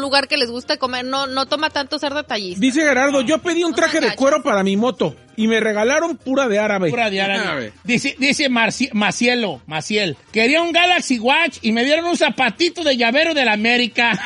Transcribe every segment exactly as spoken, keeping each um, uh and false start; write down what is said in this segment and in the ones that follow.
lugar que les gusta comer, no, no toma tanto ser detallista. Dice Gerardo, yo pedí un No traje de cuero para mi moto y me regalaron pura de árabe. Pura de árabe. Dice, dice Marci, Macielo, Maciel, quería un Galaxy Watch y me dieron un zapatito de llavero de la América.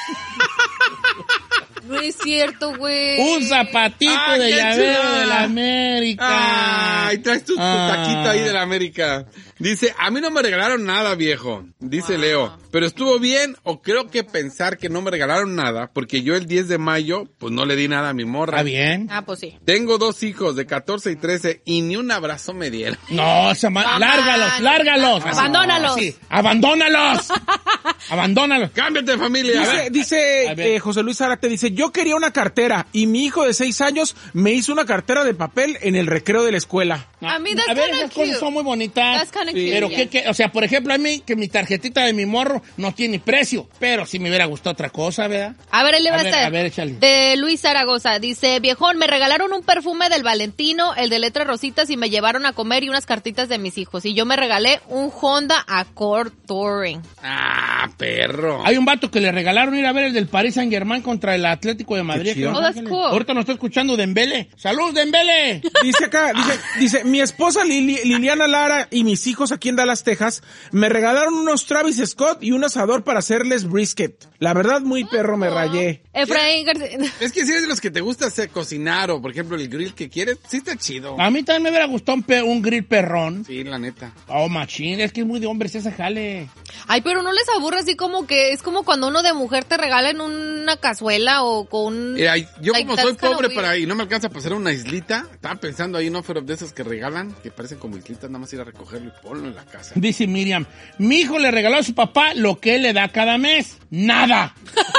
No es cierto, güey. Un zapatito Ah, de qué llavero chula. de la América. Ay, traes tu, tu Ah. taquito ahí de la América. Dice, a mí no me regalaron nada, viejo. Dice Leo. Pero estuvo bien, o creo que pensar que no me regalaron nada, porque yo el diez de mayo, pues no le di nada a mi morra. Está bien. Ah, pues sí. Tengo dos hijos de catorce y trece y ni un abrazo me dieron. No, se ma- No, lárgalos, man. lárgalos. Abandónalos. Sí, abandónalos. Abandónalos. ¡Cámbiate, familia! Dice, dice A ver. eh, José Luis Zárate, dice, yo quería una cartera y mi hijo de seis años me hizo una cartera de papel en el recreo de la escuela. A mí that's A ver, kinda esas cosas cute. son muy bonitas. That's kinda cute, Pero yeah. que, que, o sea, por ejemplo, a mí, que mi tarjetita de mi morro no tiene precio, pero si me hubiera gustado otra cosa, ¿verdad? A ver, él le va A a ver, estar. a ver, échale. De Luis Zaragoza. Dice, viejón, me regalaron un perfume del Valentino, el de letras rositas, y me llevaron a comer y unas cartitas de mis hijos. Y yo me regalé un Honda Accord Touring. ¡Ah, perro! Hay un vato que le regalaron ir a ver el del Paris Saint Germain contra el Atlético de Madrid. chido. aquí en Oh, Los that's Ángeles. cool. Ahorita nos está escuchando Dembele. ¡Salud, Dembele! Dice acá, dice, dice, mi esposa Lili- Liliana Lara y mis hijos aquí en Dallas, Texas, me regalaron unos Travis Scott y un asador para hacerles brisket. La verdad, muy perro, me rayé. Efraín García. Es que si eres de los que te gusta hacer cocinar o, por ejemplo, el grill que quieres, sí está chido. A mí también me hubiera gustado un, pe- un grill perrón. Sí, la neta. Oh, machín, es que es muy de hombres ese jale. Ay, pero no les aburre así como que es como cuando uno de mujer te regalen una cazuela o con... Mira, yo Like, como that's soy kinda pobre weird. para y no me alcanza para hacer una islita, estaba pensando ahí en offer de esas que regalan, que parecen como islitas, nada más ir a recogerlo y ponlo en la casa. Dice Miriam, mi hijo le regaló a su papá lo que él le da cada mes. ¡Nada!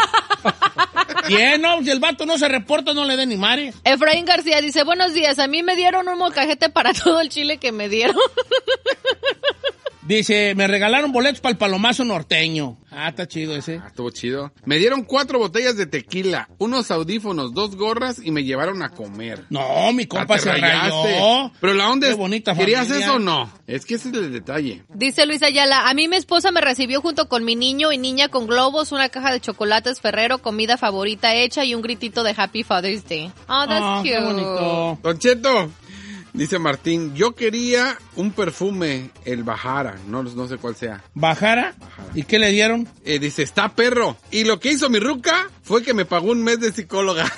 Bien, no, si el vato no se reporta, no le dé ni mares. Efraín García dice, buenos días, a mí me dieron un molcajete para todo el chile que me dieron. Dice, me regalaron boletos para el palomazo norteño. Ah, está chido ese. Ah, estuvo chido. Me dieron cuatro botellas de tequila, unos audífonos, dos gorras y me llevaron a comer. No, mi compa Ah, te se rayaste. rayó. Pero la onda Qué es, bonita ¿querías familia. eso o no? Es que ese es el detalle. Dice Luis Ayala, a mí mi esposa me recibió junto con mi niño y niña con globos, una caja de chocolates Ferrero, comida favorita hecha y un gritito de Happy Father's Day. Oh, that's Ah, cute. qué bonito. Don Cheto, dice Martín, yo quería un perfume, el Bajara, no, no sé cuál sea. ¿Bajara? ¿Y qué le dieron? Eh, dice, está perro. Y lo que hizo mi ruca fue que me pagó un mes de psicóloga.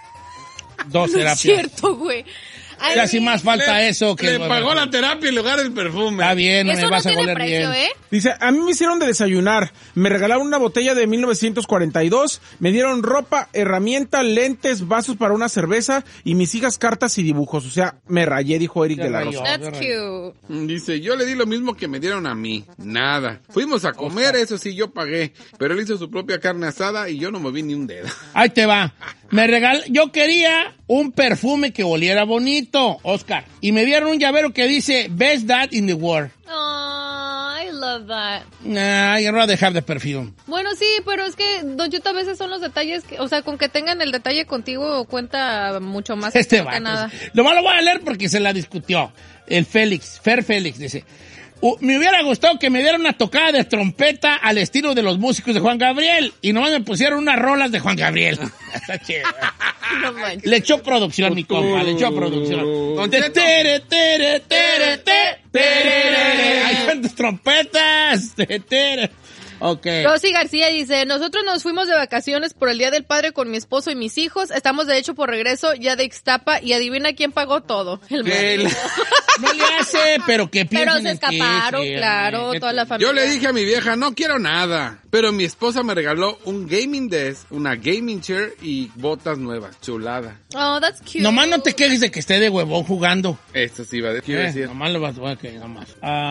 Dos No es terapias. cierto, güey. Ay, Ya si más falta Le- eso que... Le pagó la terapia en lugar del perfume. Está bien, no Eso me no vas a tiene oler precio, bien. ¿eh? Dice, a mí me hicieron de desayunar, me regalaron una botella de mil novecientos cuarenta y dos, me dieron ropa, herramienta, lentes, vasos para una cerveza y mis hijas cartas y dibujos. O sea, me rayé, dijo Eric Se de la rayó. Rosa. That's cute. Dice, yo le di lo mismo que me dieron a mí. Nada. Fuimos a comer, eso sí, yo pagué. Pero él hizo su propia carne asada y yo no moví ni un dedo. Ahí te va. Me regal... Yo quería un perfume que oliera bonito, Oscar. Y me dieron un llavero que dice, Best Dad in the World. Oh, I love that. Nah, I'd rather have the perfume. Bueno, sí, pero es que, Don Cheto, a veces son los detalles, que, o sea, con que tengan el detalle contigo cuenta mucho más Este que vato. nada. Lo malo voy a leer porque se la discutió. El Félix, Fer Félix, dice... "Uh, me hubiera gustado que me dieran una tocada de trompeta al estilo de los músicos de Juan Gabriel y nomás me pusieron unas rolas de Juan Gabriel." Está chido. No manches. Le echó producción, mi compa, le echó producción. Don Te- Cheto. tere, tere, tere, te- tererere. Hay cuántas trompetas. Te- tere. Ok. Rosy García dice, nosotros nos fuimos de vacaciones por el Día del Padre con mi esposo y mis hijos. Estamos de hecho por regreso ya de Ixtapa y adivina quién pagó todo. El marido. No le hace, pero que Pero piensen se en ti, escaparon, sí, claro, hombre. toda la familia. Yo le dije a mi vieja, no quiero nada. Pero mi esposa me regaló un gaming desk, una gaming chair y botas nuevas. Chulada. Oh, that's cute. Nomás no te quejes de que esté de huevón jugando. Esto sí iba a decir. quiero Eh, decir. nomás lo vas a que nomás.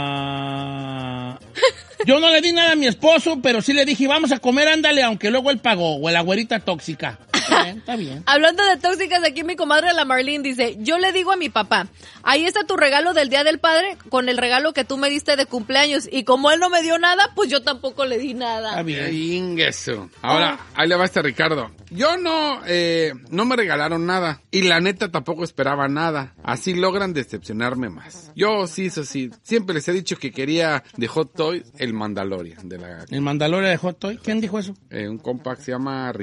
Ah, yo no le di nada a mi esposo, pero sí le dije, vamos a comer, ándale, aunque luego él pagó, o la güerita tóxica. Está bien, está bien. Hablando de tóxicas, aquí mi comadre la Marlene dice, yo le digo a mi papá, ahí está tu regalo del Día del Padre con el regalo que tú me diste de cumpleaños. Y como él no me dio nada, pues yo tampoco le di nada. Está bien. Ingueso. Ahora, ahí le va este Ricardo. Yo no, eh, no me regalaron nada. Y la neta tampoco esperaba nada. Así logran decepcionarme más. Yo sí, eso sí. Siempre les he dicho que quería de Hot Toys el Mandalorian. De la, ¿El Mandalorian de Hot Toy? ¿Quién dijo eso? eh, un compa que se llama